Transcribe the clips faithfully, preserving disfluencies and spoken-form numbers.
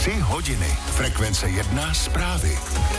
Tři hodiny. Frekvence jedna zprávy.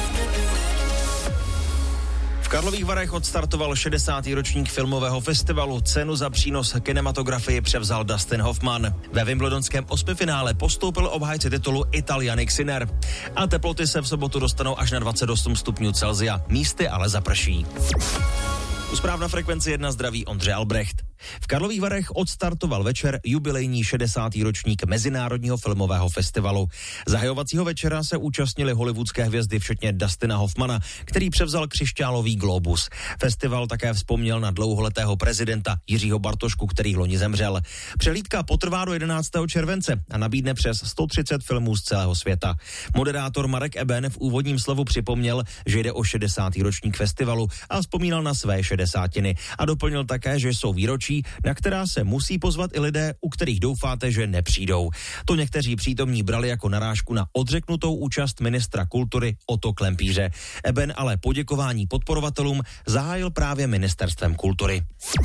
V Karlových Varech odstartoval šedesátý ročník filmového festivalu. Cenu za přínos kinematografii převzal Dustin Hoffman. Ve wimbledonském osmifinále postoupil obhájce titulu Ital Jannik Sinner. A teploty se v sobotu dostanou až na dvacet osm stupňů Celsia. Místy ale zaprší. U zpráv na Frekvenci jedna zdraví Ondřej Albrecht. V Karlových Varech odstartoval večer jubilejní šedesátý ročník Mezinárodního filmového festivalu. Zahajovacího večera se účastnili hollywoodské hvězdy včetně Dustina Hoffmana, který převzal křišťálový glóbus. Festival také vzpomněl na dlouholetého prezidenta Jiřího Bartošku, který loni zemřel. Přehlídka potrvá do jedenáctého července a nabídne přes sto třicet filmů z celého světa. Moderátor Marek Eben v úvodním slovu připomněl, že jde o šedesátý ročník festivalu a vzpomínal na své šedesátiny a doplnil také, že jsou výročí, na která se musí pozvat i lidé, u kterých doufáte, že nepřijdou. To někteří přítomní brali jako narážku na odřeknutou účast ministra kultury Otto Klempíře. Eben ale poděkování podporovatelům zahájil právě ministerstvem kultury.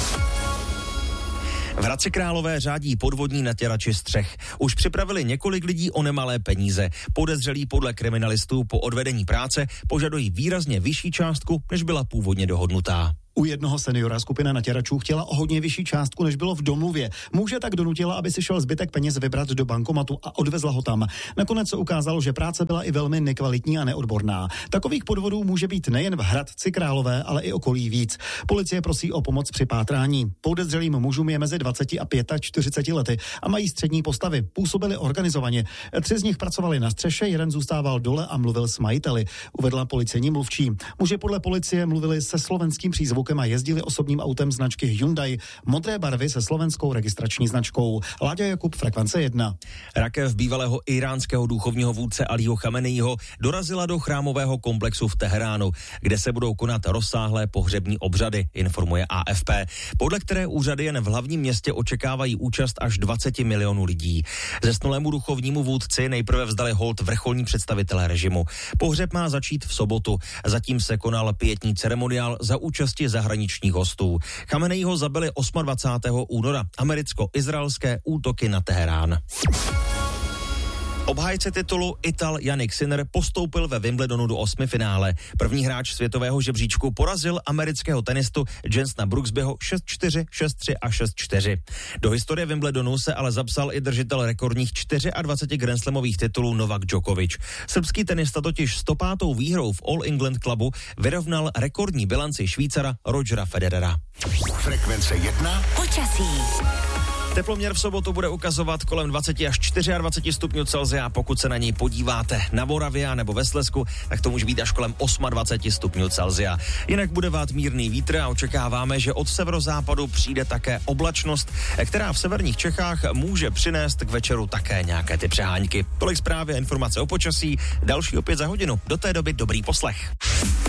V Hradci Králové řádí podvodní natěrači střech. Už připravili několik lidí o nemalé peníze. Podezřelí podle kriminalistů po odvedení práce požadují výrazně vyšší částku, než byla původně dohodnutá. U jednoho seniora skupina natěračů chtěla o hodně vyšší částku, než bylo v domluvě. Muže tak donutila, aby si šel zbytek peněz vybrat do bankomatu a odvezla ho tam. Nakonec se ukázalo, že práce byla i velmi nekvalitní a neodborná. Takových podvodů může být nejen v Hradci Králové, ale i okolí víc. Policie prosí o pomoc při pátrání. Podezřelým mužům je mezi dvaceti a čtyřiceti pěti lety a mají střední postavy. Působili organizovaně. Tři z nich pracovali na střeše, jeden zůstával dole a mluvil s majiteli, uvedla policejní mluvčí. Muži podle policie mluvili se slovenským přízvukem a jezdili osobním autem značky Hyundai, modré barvy se slovenskou registrační značkou. Láďa Jakub, Frekvence jedna. Rakev bývalého iránského duchovního vůdce Alího Chameneího dorazila do chrámového komplexu v Teheránu, kde se budou konat rozsáhlé pohřební obřady, informuje A F P, podle které úřady jen v hlavním městě očekávají účast až dvacet milionů lidí. Zesnulému duchovnímu vůdci nejprve vzdali hold vrcholní představitelé režimu. Pohřeb má začít v sobotu. Zatím se konal pietní ceremoniál za účasti zahraničních hostů. Chameneího zabili dvacátého osmého února americko-izraelské útoky na Teherán. Obhájce titulu Ital Jannik Sinner postoupil ve Wimbledonu do osmifinále. První hráč světového žebříčku porazil amerického tenistu Jensena Brooksbyho šest čtyři, šest tři a šest čtyři. Do historie Wimbledonu se ale zapsal i držitel rekordních dvaceti čtyř grandslamových titulů Novak Djokovic. Srbský tenista totiž stopátou výhrou v All England Clubu vyrovnal rekordní bilanci Švýcara Rogera Federera. Frekvence jedna. Počasí. Teploměr v sobotu bude ukazovat kolem dvacet až dvacet čtyři stupňů Celsia. Pokud se na něj podíváte na Moravě nebo ve Slezsku, tak to může být až kolem dvacet osm stupňů Celsia. Jinak bude vát mírný vítr a očekáváme, že od severozápadu přijde také oblačnost, která v severních Čechách může přinést k večeru také nějaké ty přehánky. Tolik zprávy a informace o počasí, další opět za hodinu. Do té doby dobrý poslech.